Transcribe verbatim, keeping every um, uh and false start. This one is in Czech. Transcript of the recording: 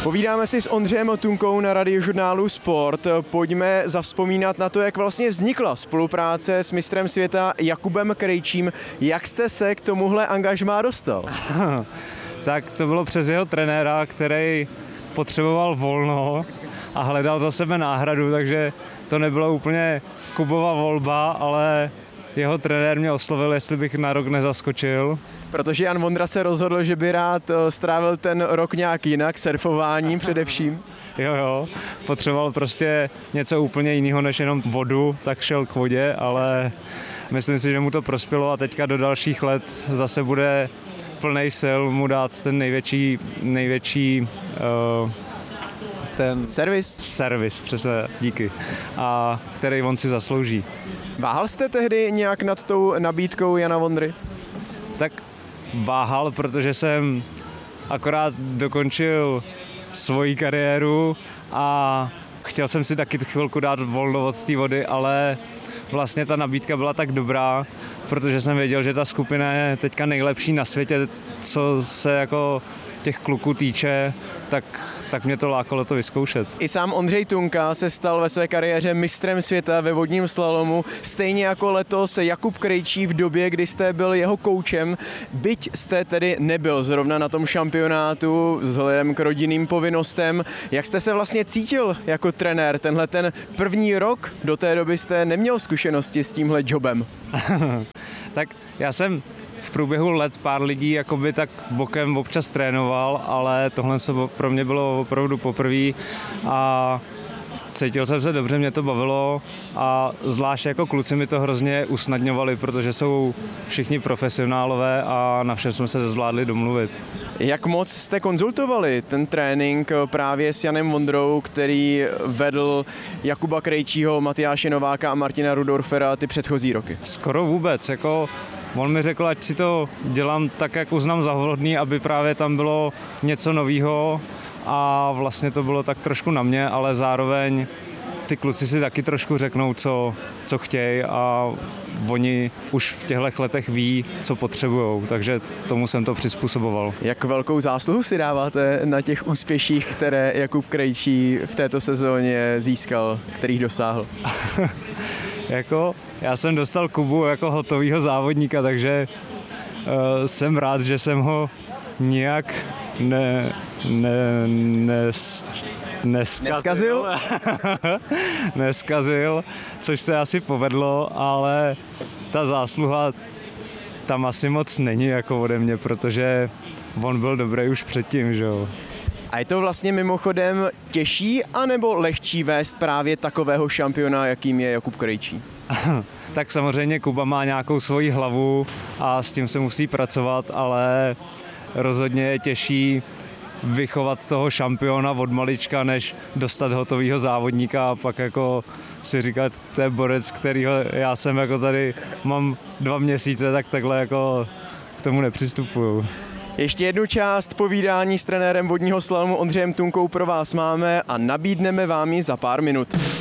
Povídáme si s Ondřejem Tunkou na Radiožurnálu Sport. Pojďme zavzpomínat na to, jak vlastně vznikla spolupráce s mistrem světa Jakubem Krejčím. Jak jste se k tomuhle angažmá dostal? Tak to bylo přes jeho trenéra, který potřeboval volno a hledal za sebe náhradu, takže to nebylo úplně Kubova volba, ale jeho trenér mě oslovil, jestli bych na rok nezaskočil. Protože Jan Vondra se rozhodl, že by rád strávil ten rok nějak jinak, surfováním především. Jo, jo, potřeboval prostě něco úplně jiného než jenom vodu, tak šel k vodě, ale myslím si, že mu to prospělo a teďka do dalších let zase bude plnej sil mu dát ten největší, největší uh, ten servis. Servis, přesně, díky. A který on si zaslouží. Váhal jste tehdy nějak nad tou nabídkou Jana Vondry? Tak váhal, protože jsem akorát dokončil svoji kariéru a chtěl jsem si taky chvilku dát volno od té vody, ale vlastně ta nabídka byla tak dobrá, protože jsem věděl, že ta skupina je teďka nejlepší na světě, co se jako těch kluků týče, tak, tak mě to lákalo to vyzkoušet. I sám Ondřej Tunka se stal ve své kariéře mistrem světa ve vodním slalomu, stejně jako letos Jakub Krejčí v době, kdy jste byl jeho koučem, byť jste tedy nebyl zrovna na tom šampionátu vzhledem k rodinným povinnostem. Jak jste se vlastně cítil jako trenér tenhle ten první rok? Do té doby jste neměl zkušenosti s tímhle jobem. Tak já jsem v průběhu let pár lidí jakoby tak bokem občas trénoval, ale tohle se pro mě bylo opravdu poprvé a cítil jsem se dobře, mě to bavilo a zvlášť jako kluci mi to hrozně usnadňovali, protože jsou všichni profesionálové a na všem jsme se zvládli domluvit. Jak moc jste konzultovali ten trénink právě s Janem Vondrou, který vedl Jakuba Krejčího, Matyáše Nováka a Martina Rudorfera ty předchozí roky? Skoro vůbec, jako on mi řekl, ať si to dělám tak, jak uznám za vhodný, aby právě tam bylo něco novýho a vlastně to bylo tak trošku na mě, ale zároveň ty kluci si taky trošku řeknou, co, co chtějí a oni už v těchto letech ví, co potřebujou, takže tomu jsem to přizpůsoboval. Jak velkou zásluhu si dáváte na těch úspěších, které Jakub Krejčí v této sezóně získal, kterých dosáhl? Jako, já jsem dostal Kubu jako hotovýho závodníka, takže uh, jsem rád, že jsem ho nijak ne, ne, nes, neskazil. neskazil, což se asi povedlo, ale ta zásluha tam asi moc není jako ode mě, protože on byl dobrý už předtím, že jo. A je to vlastně mimochodem těžší anebo lehčí vést právě takového šampiona, jakým je Jakub Krejčí? Tak samozřejmě Kuba má nějakou svoji hlavu a s tím se musí pracovat, ale rozhodně je těžší vychovat toho šampiona od malička, než dostat hotovýho závodníka a pak jako si říkat, to je borec, kterýho já jsem jako tady mám dva měsíce, tak takhle jako k tomu nepřistupuju. Ještě jednu část povídání s trenérem vodního slalomu Ondřejem Tunkou pro vás máme a nabídneme vám ji za pár minut.